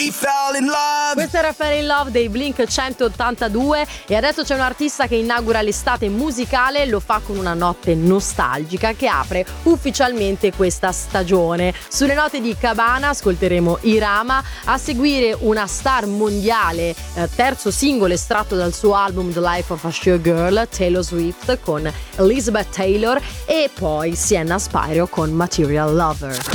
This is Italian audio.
we fell in love. Questo era Fell in Love dei Blink 182 e adesso c'è un artista che inaugura l'estate musicale, lo fa con una notte nostalgica che apre ufficialmente questa stagione. Sulle note di Cabana ascolteremo Irama, a seguire una star mondiale, terzo singolo estratto dal suo album The Life of a Showgirl, Taylor Swift con Elizabeth Taylor, e poi Sienna Spyro con Material Lover.